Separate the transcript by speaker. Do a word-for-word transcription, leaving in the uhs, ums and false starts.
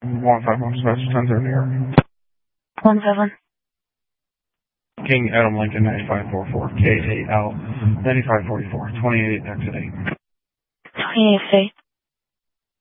Speaker 1: One five one special ten thirty here.
Speaker 2: One seven.
Speaker 1: King Adam Lincoln ninety-five forty-four K A L ninety-five forty-four twenty-eight exit eight.
Speaker 2: twenty-eight eight.